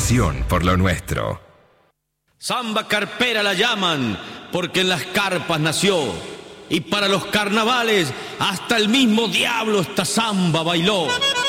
pasión por lo nuestro. Samba carpera la llaman, porque en las carpas nació. Y para los carnavales, hasta el mismo diablo esta samba bailó.